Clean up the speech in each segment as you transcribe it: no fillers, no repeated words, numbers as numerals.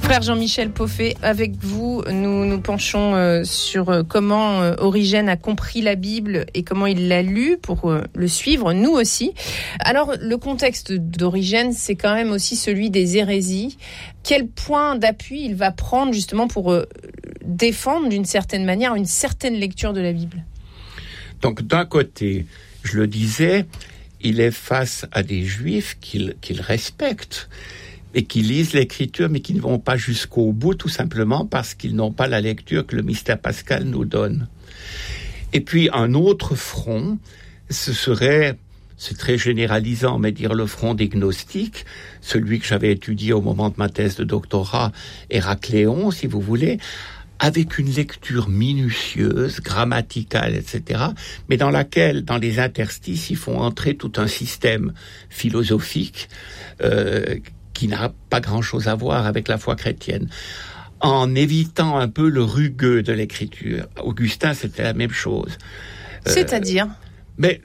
Frère Jean-Michel Poffet, avec vous, nous nous penchons sur comment Origène a compris la Bible et comment il l'a lu pour le suivre, nous aussi. Alors, le contexte d'Origène, c'est quand même aussi celui des hérésies. Quel point d'appui il va prendre justement pour défendre d'une certaine manière une certaine lecture de la Bible? Donc, d'un côté, je le disais, il est face à des Juifs qu'il respecte et qui lisent l'Écriture, mais qui ne vont pas jusqu'au bout, tout simplement parce qu'ils n'ont pas la lecture que le mystère pascal nous donne. Et puis, un autre front, ce serait, c'est très généralisant, mais dire le front des gnostiques, celui que j'avais étudié au moment de ma thèse de doctorat, Héracléon, si vous voulez, avec une lecture minutieuse, grammaticale, etc., mais dans laquelle, dans les interstices, ils font entrer tout un système philosophique qui n'a pas grand-chose à voir avec la foi chrétienne, en évitant un peu le rugueux de l'écriture. Augustin, c'était la même chose. C'est-à-dire mais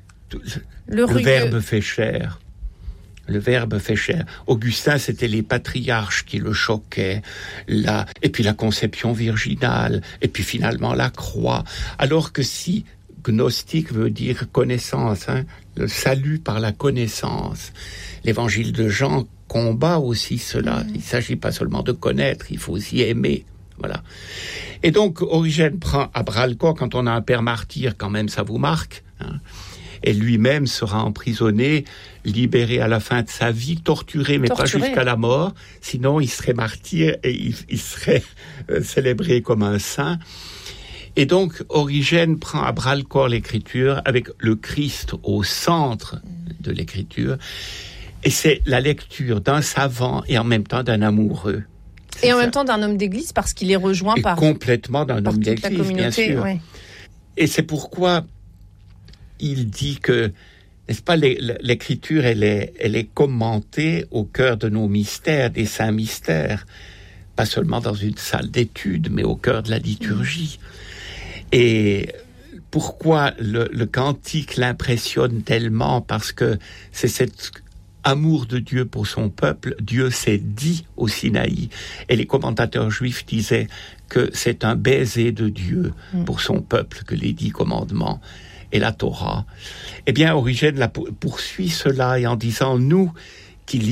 le rugueux. Verbe fait chair. Le Verbe fait chair. Augustin, c'était les patriarches qui le choquaient, et puis la conception virginale, et puis finalement la croix. Alors que si gnostique veut dire connaissance, le salut par la connaissance, l'évangile de Jean combat aussi cela. Il ne s'agit pas seulement de connaître, il faut aussi aimer. Voilà. Et donc, Origène prend à bras-le-corps, quand on a un père martyr, quand même, ça vous marque, et lui-même sera emprisonné, libéré à la fin de sa vie, torturé, mais pas jusqu'à la mort, sinon il serait martyr et il serait célébré comme un saint. Et donc, Origène prend à bras-le-corps l'écriture avec le Christ au centre de l'écriture. Et c'est la lecture d'un savant et en même temps d'un amoureux. Et en même temps d'un homme d'église, parce qu'il est rejoint par complètement d'un homme d'église, bien sûr. Ouais. Et c'est pourquoi il dit que, n'est-ce pas, l'écriture, elle est commentée au cœur de nos mystères, des saints mystères, pas seulement dans une salle d'études, mais au cœur de la liturgie. Et pourquoi le cantique l'impressionne tellement? Parce que c'est cet amour de Dieu pour son peuple. Dieu s'est dit au Sinaï. Et les commentateurs juifs disaient que c'est un baiser de Dieu pour son peuple que les 10 commandements et la Torah. Eh bien, Origène poursuit cela et en disant, nous, qui